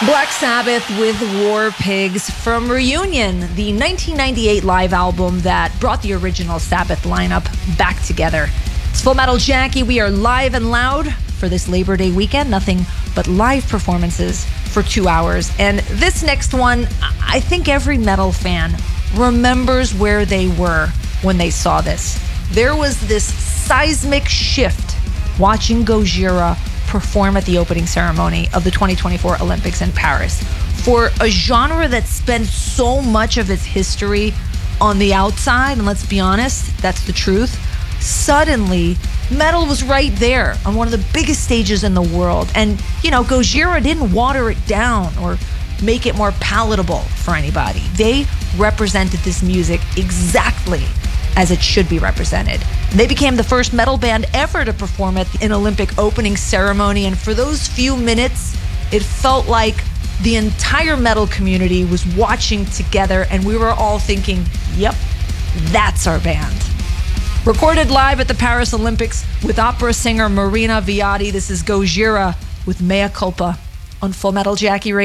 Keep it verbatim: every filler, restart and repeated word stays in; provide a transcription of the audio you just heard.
Black Sabbath with War Pigs from Reunion, the nineteen ninety-eight live album that brought the original Sabbath lineup back together. It's Full Metal Jackie. We are live and loud for this Labor Day weekend. Nothing but live performances for two hours. And this next one, I think every metal fan remembers where they were when they saw this. There was this seismic shift watching Gojira perform at the opening ceremony of the twenty twenty-four Olympics in Paris. For a genre that spent so much of its history on the outside, and let's be honest, that's the truth, suddenly metal was right there on one of the biggest stages in the world. And, you know, Gojira didn't water it down or make it more palatable for anybody. They represented this music exactly as it should be represented. They became the first metal band ever to perform at an Olympic opening ceremony, and for those few minutes, it felt like the entire metal community was watching together, and we were all thinking, yep, that's our band. Recorded live at the Paris Olympics with opera singer Marina Viati, this is Gojira with Mea Culpa on Full Metal Jackie Radio.